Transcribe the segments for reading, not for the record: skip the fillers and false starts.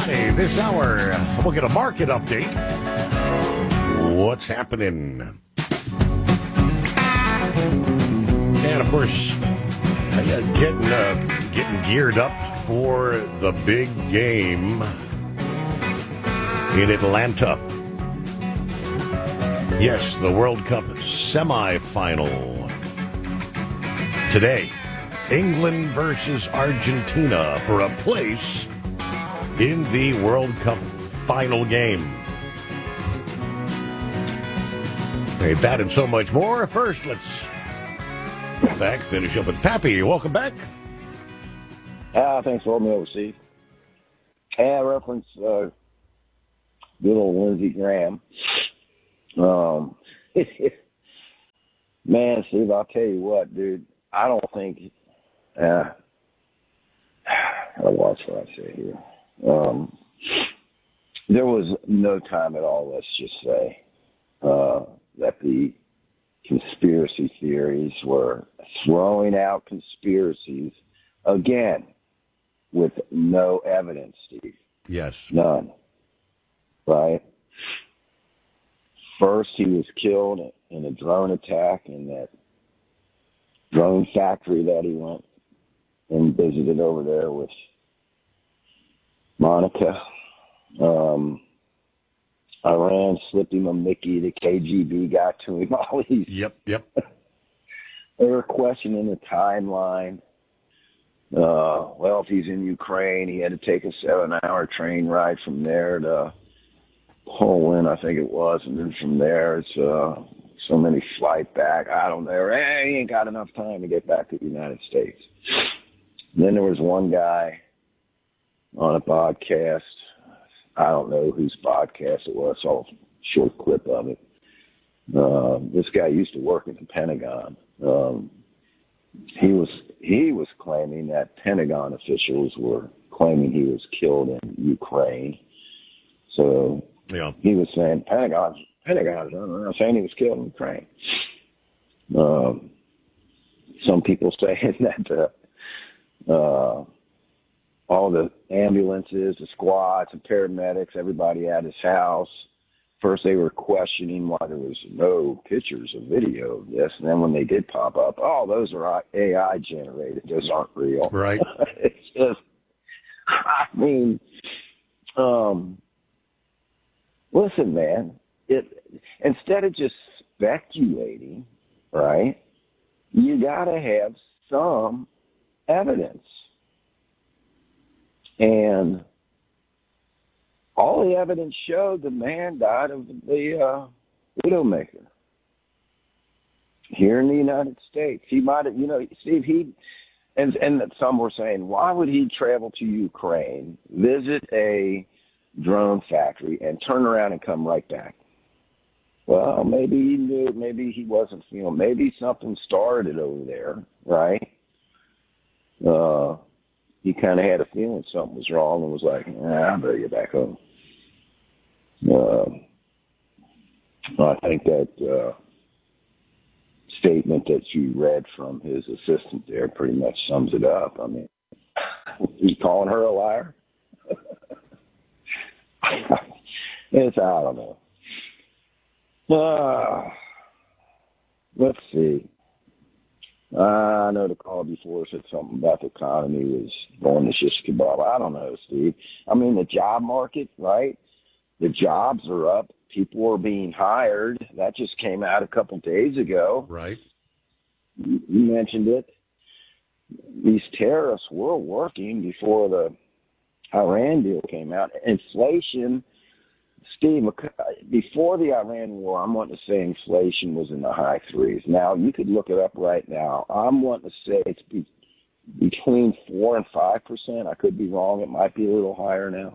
Hi, this hour, we'll get a market update. What's happening? And, of course, getting geared up for the big game in Atlanta. Yes, the World Cup semifinal. Today, England versus Argentina for a place in the World Cup final game. Hey, that and so much more. First, let's finish up with Pappy. Welcome back. Thanks for holding me over, Steve. Reference good old Lindsey Graham. Man, Steve, I'll tell you what, dude. I don't think. Watch what I say here. There was no time at all, let's just say, that the conspiracy theories were throwing out conspiracies again with no evidence, Steve. Yes. None. Right? First, he was killed in a drone attack in that drone factory that he went and visited over there with Monica. Iran slipped him a Mickey. The KGB got to him. All these. Yep. They were questioning the timeline. Well, if he's in Ukraine, he had to take a 7-hour train ride from there to Poland, I think it was, and then from there it's so many flight back. I don't know. He ain't got enough time to get back to the United States. And then there was one guy on a podcast. I don't know whose podcast it was. I saw a short clip of it. This guy used to work in the Pentagon. He was claiming that Pentagon officials were claiming he was killed in Ukraine. So yeah. He was saying Pentagon's saying he was killed in Ukraine. Some people saying that all the ambulances, the squads, the paramedics, everybody at his house. First, they were questioning why there was no pictures or video of this. And then when they did pop up, those are AI generated. Those aren't real. Right. It's just, listen, man, instead of just speculating, right, you got to have some evidence. And all the evidence showed the man died of the widowmaker here in the United States. He might have, Steve, and some were saying, why would he travel to Ukraine, visit a drone factory, and turn around and come right back? Well, maybe he knew, maybe he wasn't, maybe something started over there, right? He kind of had a feeling something was wrong and was like, I better get back home. I think that statement that you read from his assistant there pretty much sums it up. I mean, he's calling her a liar. I don't know. Let's see. I know the call before said something about the economy was going to shish kebab. I don't know, Steve. I mean, the job market, right? The jobs are up. People are being hired. That just came out a couple days ago. Right. You mentioned it. These tariffs were working before the Iran deal came out. Inflation, Steve, before the Iran war, I'm wanting to say inflation was in the high threes. Now, you could look it up right now. I'm wanting to say it's between 4 and 5%. I could be wrong. It might be a little higher now.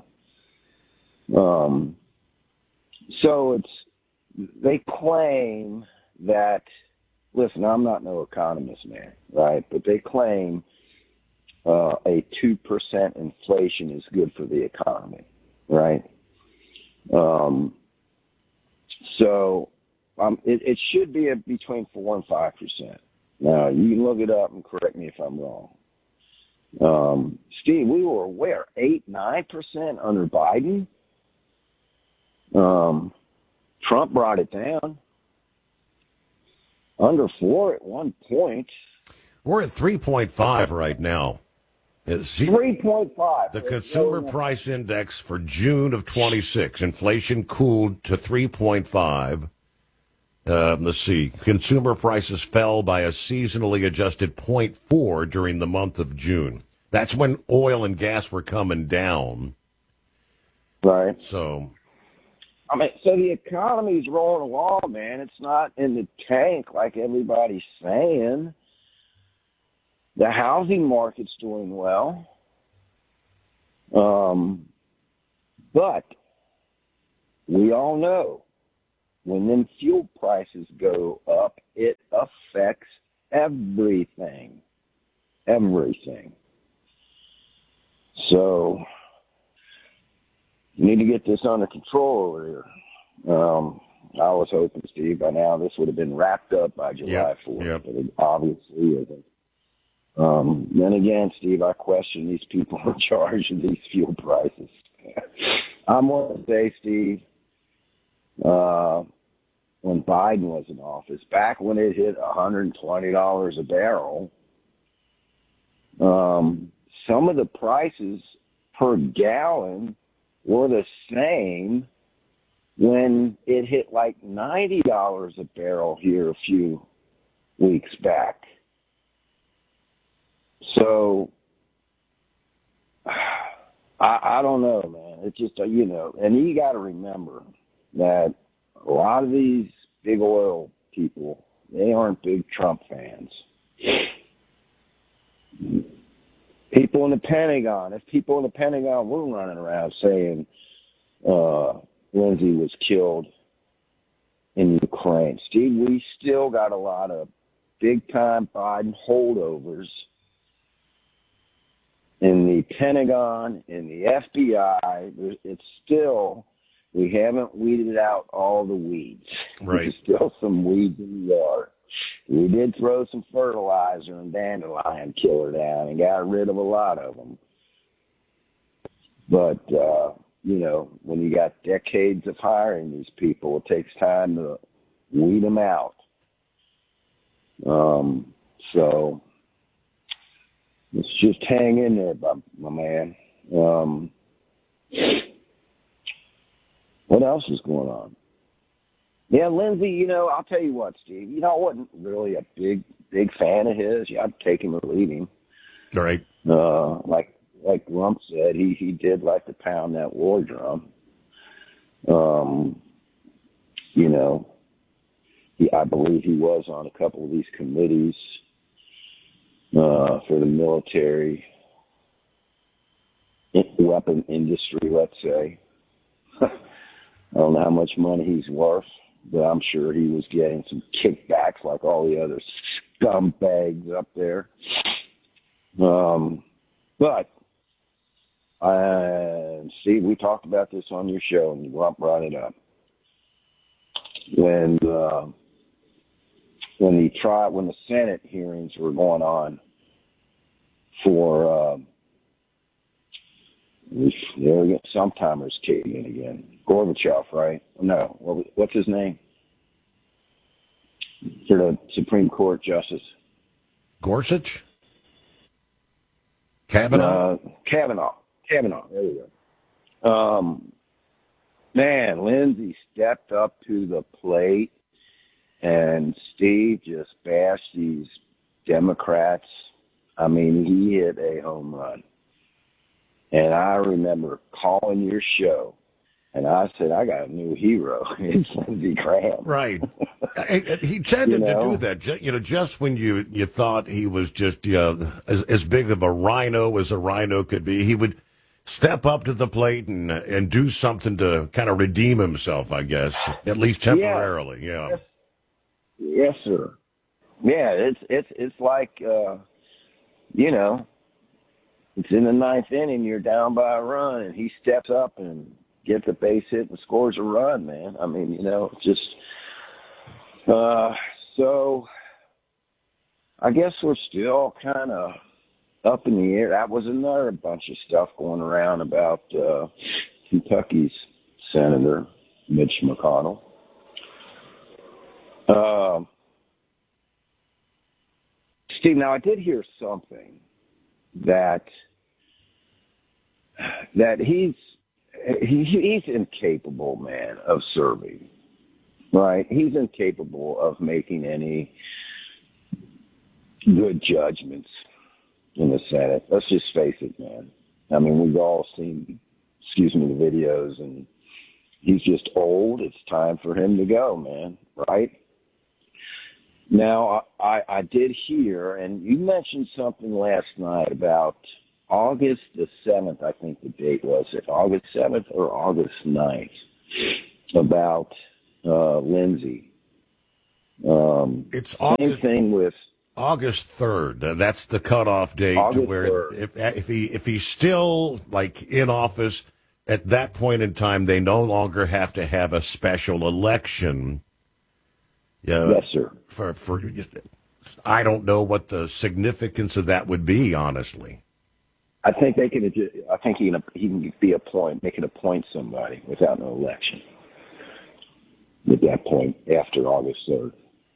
So they claim that, listen, I'm not no economist, man, right? But they claim a 2% inflation is good for the economy, right? So it should be between 4 and 5%. Now, you can look it up and correct me if I'm wrong. Steve, we were where 8-9% under Biden. Trump brought it down under 4 at one point. We're at 3.5 right now. 3.5. The consumer price index for June of 26, inflation cooled to 3.5. Let's see. Consumer prices fell by a seasonally adjusted 0.4 during the month of June. That's when oil and gas were coming down. Right. So the economy's rolling along, man. It's not in the tank like everybody's saying. The housing market's doing well. But we all know when them fuel prices go up, it affects everything. Everything. So you need to get this under control over here. I was hoping, Steve, by now this would have been wrapped up by July 4th, but it obviously isn't. Then again, Steve, I question these people in charge of these fuel prices. I'm going to say, Steve, when Biden was in office, back when it hit $120 a barrel, some of the prices per gallon were the same when it hit like $90 a barrel here a few weeks back. So, I don't know, man. It's just, and you got to remember that a lot of these big oil people, they aren't big Trump fans. People in the Pentagon, if people in the Pentagon were running around saying Lindsay was killed in Ukraine, Steve, we still got a lot of big-time Biden holdovers in the Pentagon, in the FBI. It's still, we haven't weeded out all the weeds. Right. There's still some weeds in the yard. We did throw some fertilizer and dandelion killer down and got rid of a lot of them. But, when you got decades of hiring these people, it takes time to weed them out. So let's just hang in there, my man. What else is going on? Yeah, Lindsay, I'll tell you what, Steve. I wasn't really a big fan of his. Yeah, I'd take him or leave him. Right. Like Rump said, he did like to pound that war drum. I believe he was on a couple of these committees for the military weapon industry, let's say. I don't know how much money he's worth, but I'm sure he was getting some kickbacks like all the other scumbags up there. But Steve, we talked about this on your show, and you brought it up. When the Senate hearings were going on for some timers came in again. Gorbachev, right? No, what's his name? For the Supreme Court Justice. Gorsuch? Kavanaugh? Kavanaugh. There we go. Man, Lindsay stepped up to the plate, and Steve just bashed these Democrats. I mean, he hit a home run. And I remember calling your show, and I said, I got a new hero. It's Lindsey Graham. Right. He tended to do that, just when you thought he was just as big of a rhino as a rhino could be, he would step up to the plate and do something to kind of redeem himself, I guess, at least temporarily. Yeah. Yes, sir. Yeah, it's like, it's in the ninth inning, you're down by a run, and he steps up and gets a base hit and scores a run, man. I mean, just so I guess we're still kind of up in the air. That was another bunch of stuff going around about Kentucky's Senator Mitch McConnell. Steve, now I did hear something that he's incapable, man, of serving. Right? He's incapable of making any good judgments in the Senate. Let's just face it, man. I mean, we've all seen, the videos, and he's just old. It's time for him to go, man. Right? Now, I did hear, and you mentioned something last night about August the 7th, I think the date was it, August 7th or August 9th, about Lindsey. It's August, same thing with August 3rd. That's the cutoff date to where if he's still like in office at that point in time, they no longer have to have a special election. Yes, sir. For I don't know what the significance of that would be, honestly. I think they can. I think he can be appoint. They can appoint somebody without an election. At that point, after August 3rd,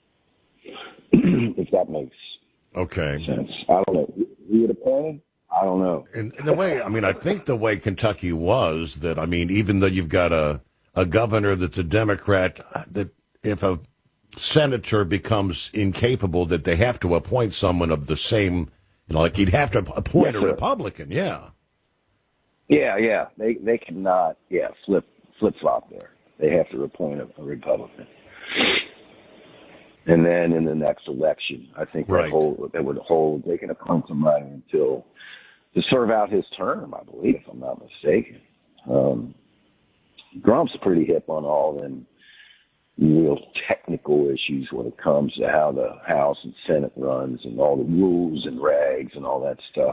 if that makes sense. I don't know. Who would appoint him? I don't know. And the way, I mean, I think the way Kentucky was that, I mean, even though you've got a governor that's a Democrat, that if a senator becomes incapable, that they have to appoint someone of the same, like he'd have to appoint a Republican, Yeah. They cannot, flip flop there. They have to appoint a Republican. And then in the next election, I think they can appoint somebody to serve out his term, I believe, if I'm not mistaken. Grump's pretty hip on all them real technical issues when it comes to how the House and Senate runs and all the rules and regs and all that stuff.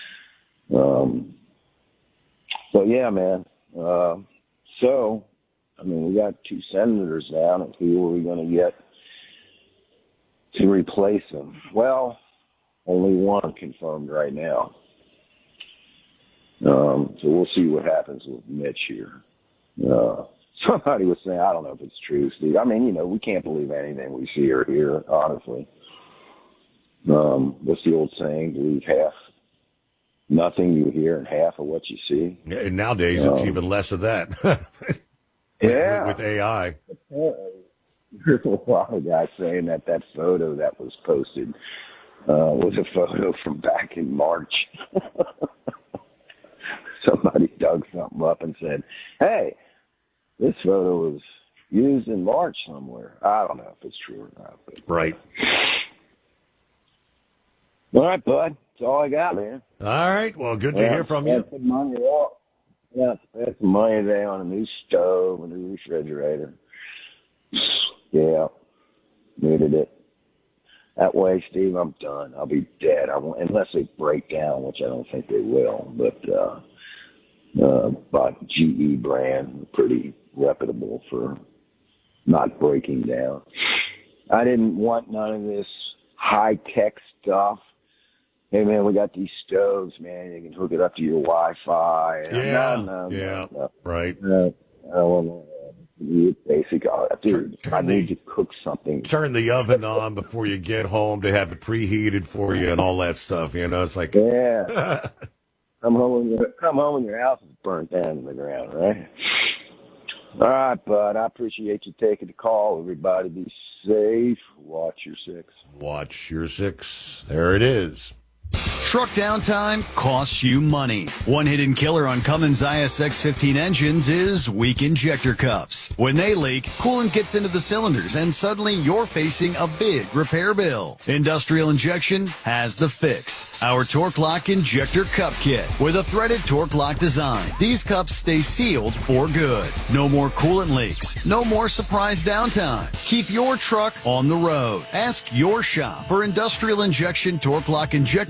But yeah, man. So, I mean, we got 2 senators now, and who are we going to get to replace them? Well, only one confirmed right now. So we'll see what happens with Mitch here. Somebody was saying, I don't know if it's true, Steve. I mean, we can't believe anything we see or hear, honestly. What's the old saying? Believe nothing you hear and half of what you see. Yeah, and nowadays it's even less of that. with AI. There's a lot of guys saying that photo that was posted was a photo from back in March. Somebody dug something up and said, hey, this photo was used in March somewhere. I don't know if it's true or not. But. Right. All right, bud. That's all I got, man. All right. Well, good to hear from you. Spent some money today on a new stove, a new refrigerator. Yeah, needed it. That way, Steve, I'm done. I'll be dead. Unless they break down, which I don't think they will. But GE brand, pretty reputable for not breaking down. I didn't want none of this high-tech stuff. Hey, man, we got these stoves, man. You can hook it up to your Wi-Fi. No. Right. Basic, dude, I need to cook something. Turn the oven on before you get home to have it preheated for you and all that stuff. It's like, yeah. Come home and your house is burnt down to the ground, right? All right, bud. I appreciate you taking the call. Everybody be safe. Watch your 6. Watch your 6. There it is. Truck downtime costs you money. One hidden killer on Cummins ISX 15 engines is weak injector cups. When they leak, coolant gets into the cylinders and suddenly you're facing a big repair bill. Industrial Injection has the fix. Our Torque Lock Injector Cup Kit with a threaded Torque Lock design. These cups stay sealed for good. No more coolant leaks. No more surprise downtime. Keep your truck on the road. Ask your shop for Industrial Injection Torque Lock Injector cups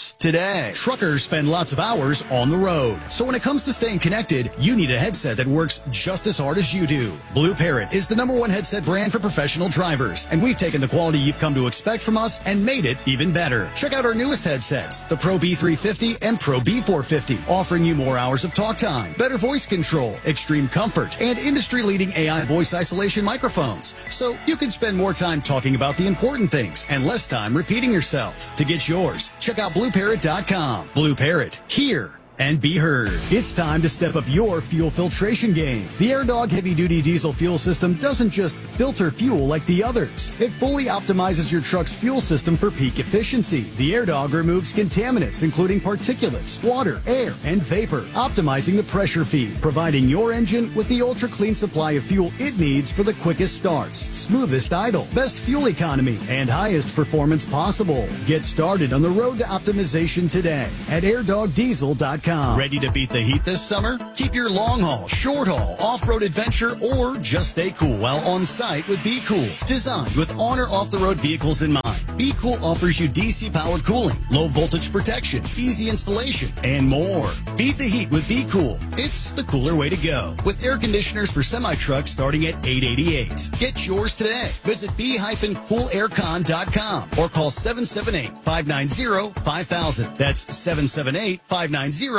Cups today. Truckers spend lots of hours on the road. So when it comes to staying connected, you need a headset that works just as hard as you do. Blue Parrot is the #1 headset brand for professional drivers, and we've taken the quality you've come to expect from us and made it even better. Check out our newest headsets, the Pro B350 and Pro B450, offering you more hours of talk time, better voice control, extreme comfort, and industry-leading AI voice isolation microphones. So you can spend more time talking about the important things and less time repeating yourself. To get yours, check out BlueParrot.com. Blue Parrot, hear and be heard. It's time to step up your fuel filtration game. The AirDog heavy-duty diesel fuel system doesn't just filter fuel like the others. It fully optimizes your truck's fuel system for peak efficiency. The AirDog removes contaminants, including particulates, water, air, and vapor, optimizing the pressure feed, providing your engine with the ultra-clean supply of fuel it needs for the quickest starts, smoothest idle, best fuel economy, and highest performance possible. Get started on the road to optimization today at airdogdiesel.com. Ready to beat the heat this summer? Keep your long haul, short haul, off-road adventure, or just stay cool while on site with Be Cool. Designed with on or off-the-road vehicles in mind, Be Cool offers you DC-powered cooling, low voltage protection, easy installation, and more. Beat the heat with Be Cool. It's the cooler way to go. With air conditioners for semi-trucks starting at $888. Get yours today. Visit b-coolaircon.com or call 778-590-5000. That's 778-590-5000.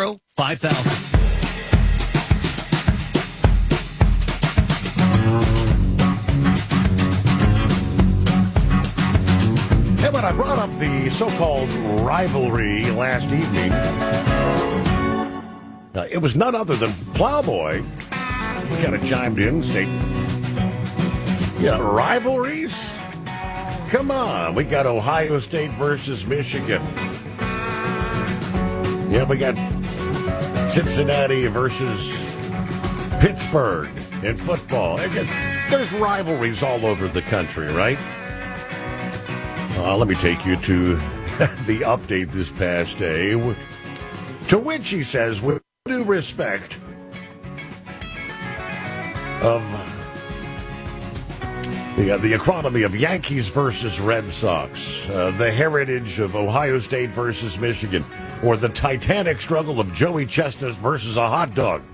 Hey, when I brought up the so-called rivalry last evening, it was none other than Plowboy. He kind of chimed in, saying, yeah, rivalries? Come on, we got Ohio State versus Michigan. Yeah, we got Cincinnati versus Pittsburgh in football. There's rivalries all over the country, right? Let me take you to the update this past day, to which he says, with due respect of the economy of Yankees versus Red Sox, the heritage of Ohio State versus Michigan, or the titanic struggle of Joey Chestnut versus a hot dog.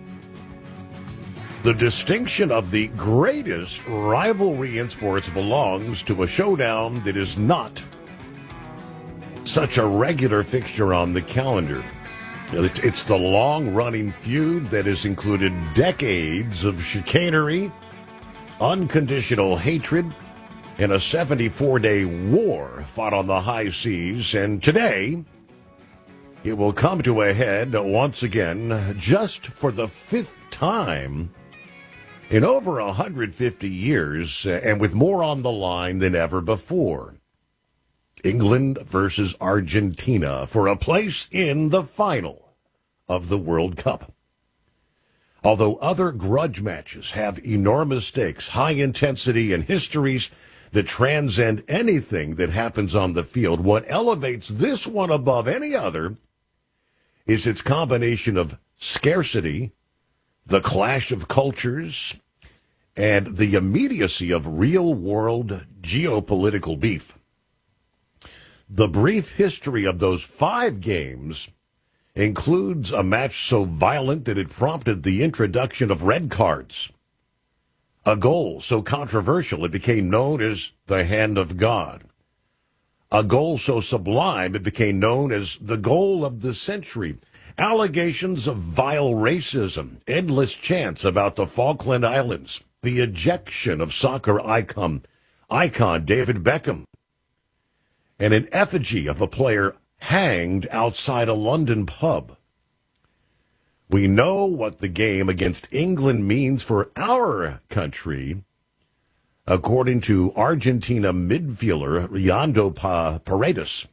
The distinction of the greatest rivalry in sports belongs to a showdown that is not such a regular fixture on the calendar. It's the long-running feud that has included decades of chicanery, unconditional hatred, and a 74-day war fought on the high seas. And today, it will come to a head once again, just for the 5th time in over 150 years, and with more on the line than ever before. England versus Argentina for a place in the final of the World Cup. Although other grudge matches have enormous stakes, high intensity, and histories that transcend anything that happens on the field, what elevates this one above any other is its combination of scarcity, the clash of cultures, and the immediacy of real-world geopolitical beef. The brief history of those 5 games includes a match so violent that it prompted the introduction of red cards, a goal so controversial it became known as the hand of God, a goal so sublime it became known as the goal of the century, allegations of vile racism, endless chants about the Falkland Islands, the ejection of soccer icon David Beckham, and an effigy of a player hanged outside a London pub. We know what the game against England means for our country, according to Argentina midfielder Leandro Paredes.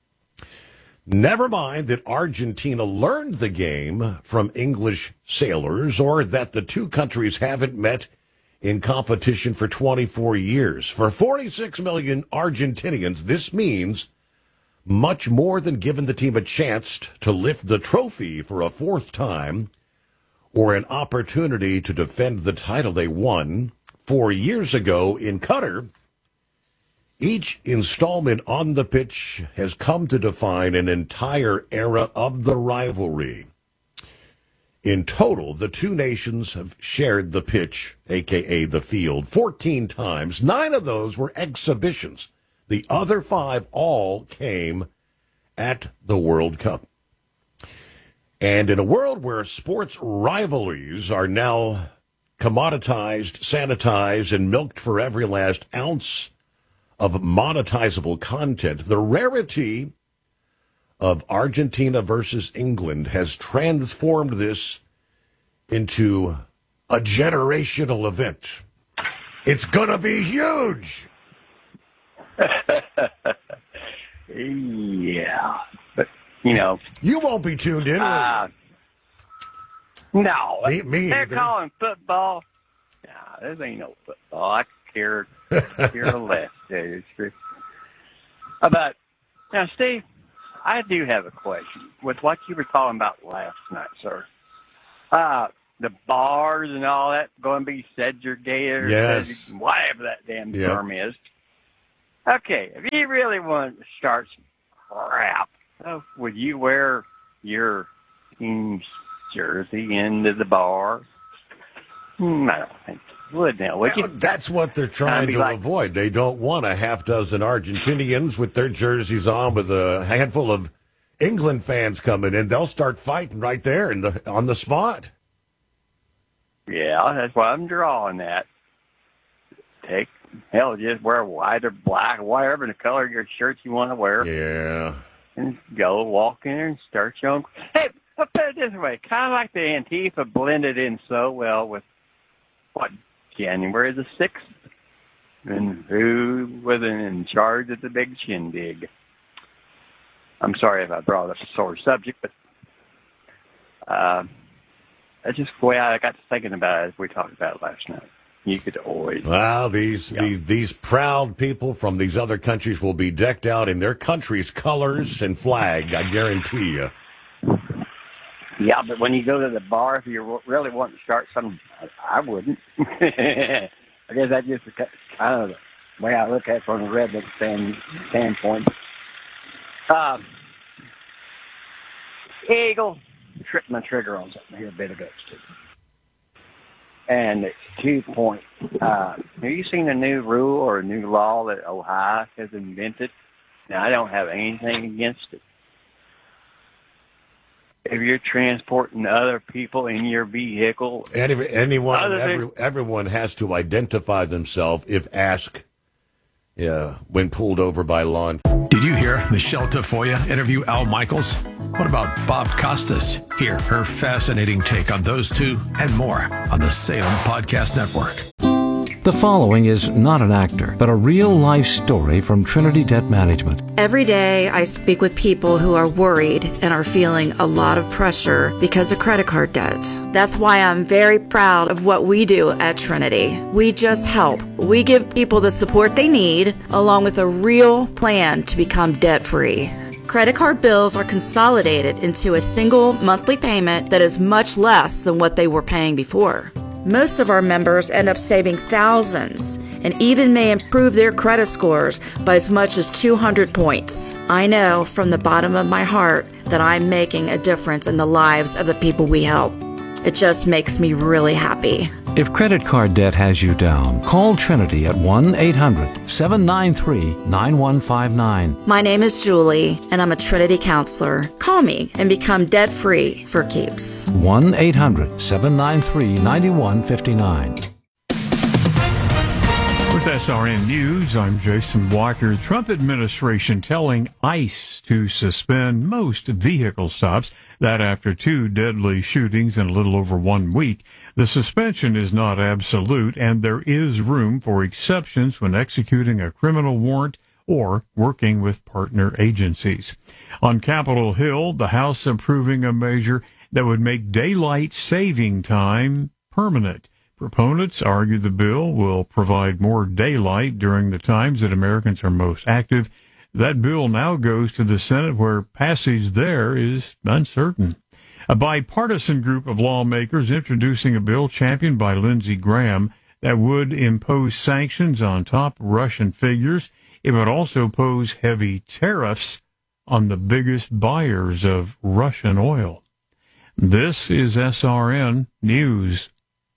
Never mind that Argentina learned the game from English sailors, or that the two countries haven't met in competition for 24 years. For 46 million Argentinians, this means much more than giving the team a chance to lift the trophy for a 4th time, or an opportunity to defend the title they won 4 years ago in Qatar. Each installment on the pitch has come to define an entire era of the rivalry. In total, the two nations have shared the pitch, a.k.a. the field, 14 times. 9 of those were exhibitions. The other 5 all came at the World Cup. And in a world where sports rivalries are now commoditized, sanitized, and milked for every last ounce of monetizable content, the rarity of Argentina versus England has transformed this into a generational event. It's going to be huge. Yeah. But, you know. You won't be tuned in. No. Me They're either. calling football. Nah, this ain't no football. I care less. It's true. But, now, Steve, I do have a question with what you were talking about last night, sir. The bars and all that going to be segregated, Yes. whatever that damn term is. Okay, if you really want to start some crap, would you wear your team's jersey into the bar? I don't think you would now, would you? That's what they're trying to avoid. They don't want a half dozen Argentinians with their jerseys on with a handful of England fans coming in. They'll start fighting right there on the spot. Yeah, that's why I'm drawing that. Just wear white or black, whatever the color of your shirt you want to wear. Yeah. And go walk in there and start showing. Hey, I'll put it this way. Kind of like the Antifa blended in so well with, January the 6th? And who was in charge of the big shindig? I'm sorry if I brought up a sore subject, but that's just the way I got to thinking about it as we talked about it last night. You could always... Well, these proud people from these other countries will be decked out in their country's colors and flag, I guarantee you. Yeah, but when you go to the bar, if you really want to start something, I wouldn't. I guess that's just kind of the way I look at it from a redneck standpoint. Eagle tripped my trigger on something here a bit ago, too. And it's 2 point. Have you seen a new rule or a new law that Ohio has invented? Now, I don't have anything against it. If you're transporting other people in your vehicle, everyone has to identify themselves if asked when pulled over by law enforcement. Did you hear Michelle Tafoya interview Al Michaels? What about Bob Costas? Hear her fascinating take on those two and more on the Salem Podcast Network. The following is not an actor, but a real-life story from Trinity Debt Management. Every day, I speak with people who are worried and are feeling a lot of pressure because of credit card debt. That's why I'm very proud of what we do at Trinity. We just help. We give people the support they need, along with a real plan to become debt-free. Credit card bills are consolidated into a single monthly payment that is much less than what they were paying before. Most of our members end up saving thousands and even may improve their credit scores by as much as 200 points. I know from the bottom of my heart that I'm making a difference in the lives of the people we help. It just makes me really happy. If credit card debt has you down, call Trinity at 1-800-793-9159. My name is Julie, and I'm a Trinity counselor. Call me and become debt-free for keeps. 1-800-793-9159. With SRN News, I'm Jason Walker. The Trump administration telling ICE to suspend most vehicle stops. That after 2 deadly shootings in a little over 1 week. The suspension is not absolute, and there is room for exceptions when executing a criminal warrant or working with partner agencies. On Capitol Hill, the House approving a measure that would make daylight saving time permanent. Proponents argue the bill will provide more daylight during the times that Americans are most active. That bill now goes to the Senate, where passage there is uncertain. A bipartisan group of lawmakers introducing a bill championed by Lindsey Graham that would impose sanctions on top Russian figures It would also pose heavy tariffs on the biggest buyers of Russian oil. This is SRN News.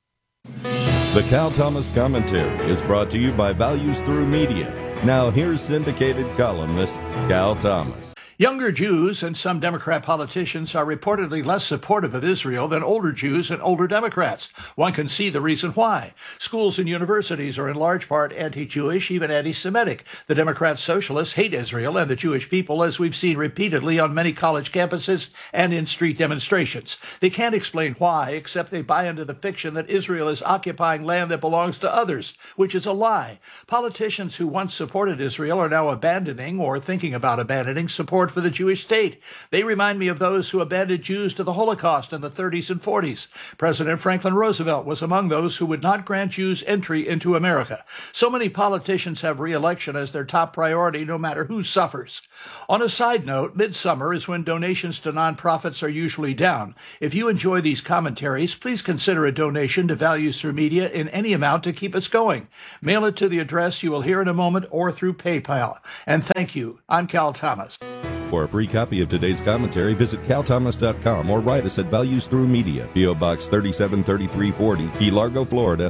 The Cal Thomas Commentary is brought to you by Values Through Media. Now here's syndicated columnist Cal Thomas. Younger Jews and some Democrat politicians are reportedly less supportive of Israel than older Jews and older Democrats. One can see the reason why. Schools and universities are in large part anti-Jewish, even anti-Semitic. The Democrat socialists hate Israel and the Jewish people, as we've seen repeatedly on many college campuses and in street demonstrations. They can't explain why, except they buy into the fiction that Israel is occupying land that belongs to others, which is a lie. Politicians who once supported Israel are now abandoning or thinking about abandoning support for the Jewish state. They remind me of those who abandoned Jews to the Holocaust in the 30s and 40s. President Franklin Roosevelt was among those who would not grant Jews entry into America. So many politicians have re-election as their top priority, no matter who suffers. On a side note, midsummer is when donations to nonprofits are usually down. If you enjoy these commentaries, please consider a donation to Values Through Media in any amount to keep us going. Mail it to the address you will hear in a moment or through PayPal. And thank you. I'm Cal Thomas. For a free copy of today's commentary, visit calthomas.com or write us at Values Through Media, P.O. Box 373340, Key Largo, Florida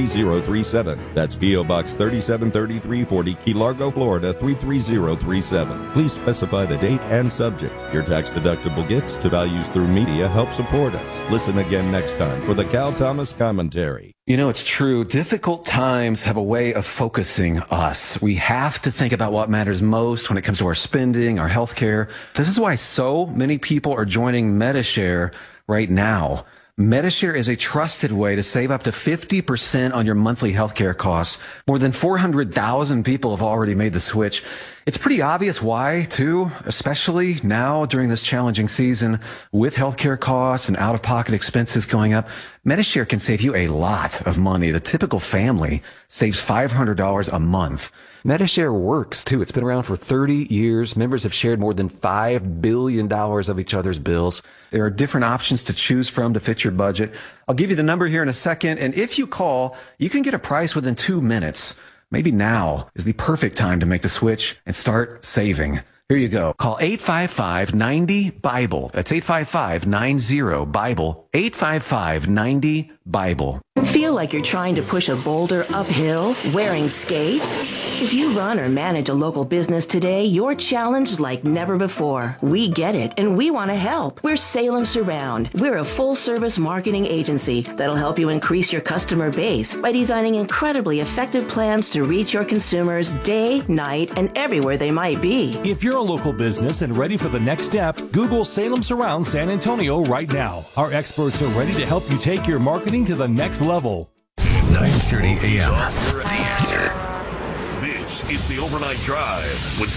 33037. That's P.O. Box 373340, Key Largo, Florida 33037. Please specify the date and subject. Your tax-deductible gifts to Values Through Media help support us. Listen again next time for the Cal Thomas Commentary. You know, it's true. Difficult times have a way of focusing us. We have to think about what matters most when it comes to our spending, our health care. This is why so many people are joining Medi-Share right now. Medi-Share is a trusted way to save up to 50% on your monthly healthcare costs. More than 400,000 people have already made the switch. It's pretty obvious why, too, especially now during this challenging season with healthcare costs and out-of-pocket expenses going up. Medi-Share can save you a lot of money. The typical family saves $500 a month. Medi-Share works, too. It's been around for 30 years. Members have shared more than $5 billion of each other's bills. There are different options to choose from to fit your budget. I'll give you the number here in a second, and if you call, you can get a price within 2 minutes. Maybe now is the perfect time to make the switch and start saving. Here you go. Call 855-90-BIBLE. That's 855-90-BIBLE. 855-90-BIBLE. Feel like you're trying to push a boulder uphill wearing skates? If you run or manage a local business today, you're challenged like never before. We get it, and we want to help. We're Salem Surround. We're a full-service marketing agency that'll help you increase your customer base by designing incredibly effective plans to reach your consumers day, night, and everywhere they might be. If you're a local business and ready for the next step, Google Salem Surround San Antonio right now. Our experts are ready to help you take your marketing to the next level. 9:30 a.m. The Answer. This is the Overnight Drive with